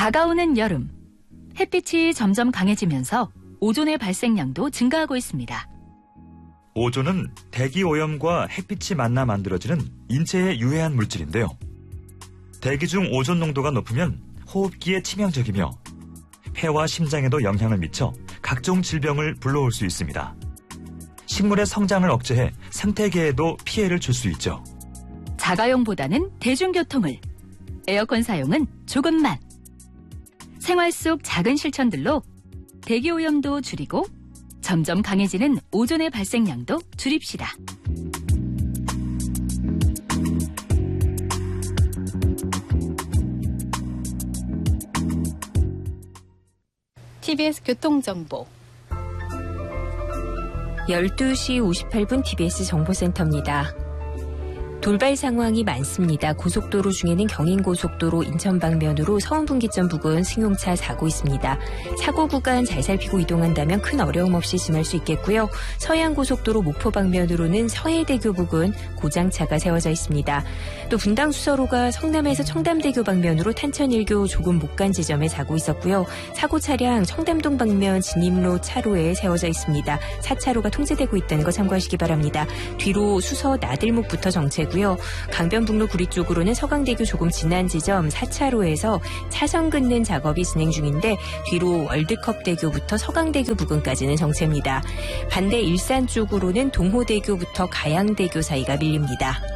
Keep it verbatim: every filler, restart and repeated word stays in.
다가오는 여름, 햇빛이 점점 강해지면서 오존의 발생량도 증가하고 있습니다. 오존은 대기 오염과 햇빛이 만나 만들어지는 인체에 유해한 물질인데요. 대기 중 오존 농도가 높으면 호흡기에 치명적이며 폐와 심장에도 영향을 미쳐 각종 질병을 불러올 수 있습니다. 식물의 성장을 억제해 생태계에도 피해를 줄 수 있죠. 자가용보다는 대중교통을, 에어컨 사용은 조금만. 생활 속 작은 실천들로 대기오염도 줄이고 점점 강해지는 오존의 발생량도 줄입시다. 티비에스 교통정보 열두 시 오십팔 분 티비에스 정보센터입니다. 돌발 상황이 많습니다. 고속도로 중에는 경인고속도로 인천 방면으로 서운분기점 부근 승용차 사고 있습니다. 사고 구간 잘 살피고 이동한다면 큰 어려움 없이 지날 수 있겠고요. 서해안고속도로 목포 방면으로는 서해대교 부근 고장차가 세워져 있습니다. 또 분당수서로가 성남에서 청담대교 방면으로 탄천일교 조금 못 간 지점에 사고 있었고요. 사고 차량 청담동 방면 진입로 차로에 세워져 있습니다. 사 차로가 통제되고 있다는 거 참고하시기 바랍니다. 뒤로 수서 나들목부터 정체고요. 강변북로 구리 쪽으로는 서강대교 조금 지난 지점 사 차로에서 차선 긋는 작업이 진행 중인데 뒤로 월드컵대교부터 서강대교 부근까지는 정체입니다. 반대 일산 쪽으로는 동호대교부터 가양대교 사이가 밀립니다.